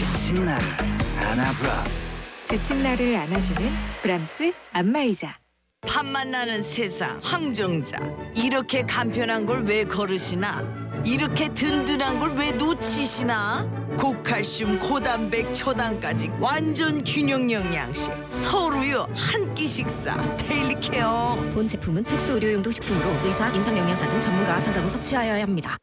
지친 나를 안아브라. 지친 나를 안아주는 브람스 안마의자. 팥맛 나는 세상 황정자. 이렇게 간편한 걸 왜 거르시나? 이렇게 든든한 걸 왜 놓치시나? 고칼슘 고단백 초당까지 완전 균형 영양식. 서울우유 한 끼 식사 데일리 케어. 본 제품은 특수 의료용도 식품으로 의사, 임상영양사 등 전문가와 상담 후 섭취하여야 합니다.